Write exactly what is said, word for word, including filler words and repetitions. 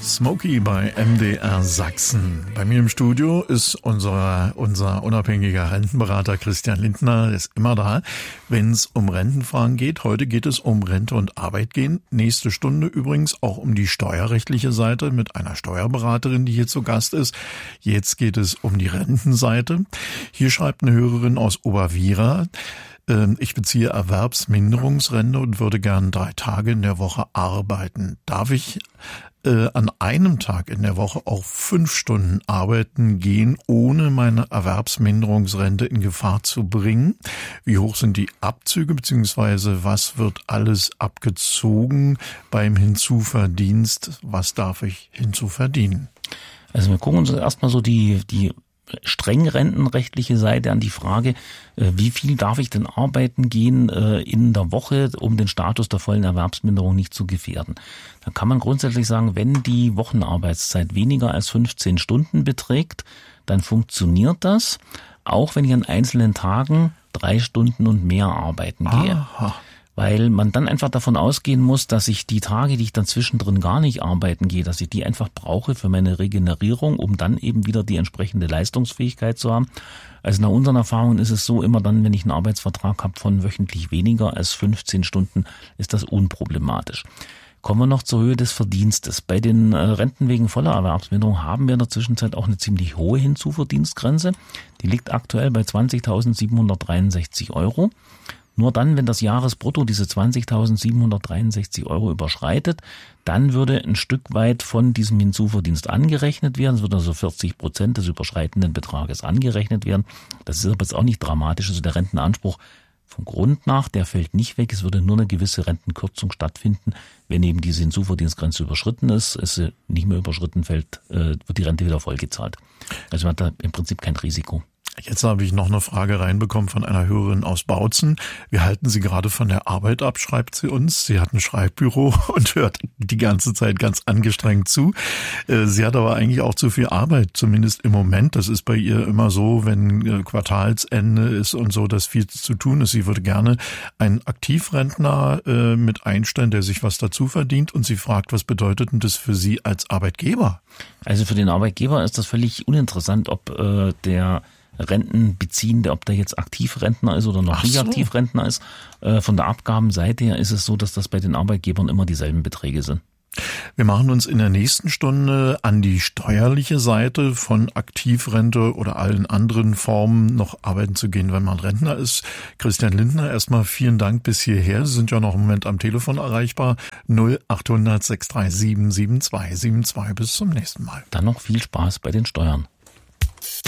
Smokey bei M D R Sachsen. Bei mir im Studio ist unser, unser unabhängiger Rentenberater Christian Lindner, der ist immer da, wenn es um Rentenfragen geht. Heute geht es um Rente und Arbeit gehen. Nächste Stunde übrigens auch um die steuerrechtliche Seite mit einer Steuerberaterin, die hier zu Gast ist. Jetzt geht es um die Rentenseite. Hier schreibt eine Hörerin aus Oberwiera: Ich beziehe Erwerbsminderungsrente und würde gern drei Tage in der Woche arbeiten. Darf ich äh, an einem Tag in der Woche auch fünf Stunden arbeiten gehen, ohne meine Erwerbsminderungsrente in Gefahr zu bringen? Wie hoch sind die Abzüge, beziehungsweise was wird alles abgezogen beim Hinzuverdienst? Was darf ich hinzuverdienen? Also wir gucken uns erstmal so die die streng rentenrechtliche Seite an, die Frage, wie viel darf ich denn arbeiten gehen in der Woche, um den Status der vollen Erwerbsminderung nicht zu gefährden. Da kann man grundsätzlich sagen, wenn die Wochenarbeitszeit weniger als fünfzehn Stunden beträgt, dann funktioniert das, auch wenn ich an einzelnen Tagen drei Stunden und mehr arbeiten gehe. Aha. Weil man dann einfach davon ausgehen muss, dass ich die Tage, die ich dann zwischendrin gar nicht arbeiten gehe, dass ich die einfach brauche für meine Regenerierung, um dann eben wieder die entsprechende Leistungsfähigkeit zu haben. Also nach unseren Erfahrungen ist es so, immer dann, wenn ich einen Arbeitsvertrag habe von wöchentlich weniger als fünfzehn Stunden, ist das unproblematisch. Kommen wir noch zur Höhe des Verdienstes. Bei den Renten wegen voller Erwerbsminderung haben wir in der Zwischenzeit auch eine ziemlich hohe Hinzuverdienstgrenze. Die liegt aktuell bei zwanzigtausendsiebenhundertdreiundsechzig Euro. Nur dann, wenn das Jahresbrutto diese zwanzigtausendsiebenhundertdreiundsechzig Euro überschreitet, dann würde ein Stück weit von diesem Hinzuverdienst angerechnet werden. Es würde also vierzig Prozent des überschreitenden Betrages angerechnet werden. Das ist aber jetzt auch nicht dramatisch. Also der Rentenanspruch vom Grund nach, der fällt nicht weg. Es würde nur eine gewisse Rentenkürzung stattfinden, wenn eben diese Hinzuverdienstgrenze überschritten ist. Es nicht mehr überschritten fällt, wird die Rente wieder vollgezahlt. Also man hat da im Prinzip kein Risiko. Jetzt habe ich noch eine Frage reinbekommen von einer Hörerin aus Bautzen. Wir halten sie gerade von der Arbeit ab, schreibt sie uns. Sie hat ein Schreibbüro und hört die ganze Zeit ganz angestrengt zu. Sie hat aber eigentlich auch zu viel Arbeit, zumindest im Moment. Das ist bei ihr immer so, wenn Quartalsende ist und so, dass viel zu tun ist. Sie würde gerne einen Aktivrentner mit einstellen, der sich was dazu verdient. Und sie fragt, was bedeutet denn das für Sie als Arbeitgeber? Also für den Arbeitgeber ist das völlig uninteressant, ob äh, der Rentenbeziehende, ob der jetzt Aktivrentner ist oder noch nicht so. Aktivrentner ist. Von der Abgabenseite her ist es so, dass das bei den Arbeitgebern immer dieselben Beträge sind. Wir machen uns in der nächsten Stunde an die steuerliche Seite von Aktivrente oder allen anderen Formen noch arbeiten zu gehen, wenn man Rentner ist. Christian Lindner, erstmal vielen Dank bis hierher. Sie sind ja noch im Moment am Telefon erreichbar. null achthundert sechs drei sieben sieben zwei sieben zwei. Bis zum nächsten Mal. Dann noch viel Spaß bei den Steuern.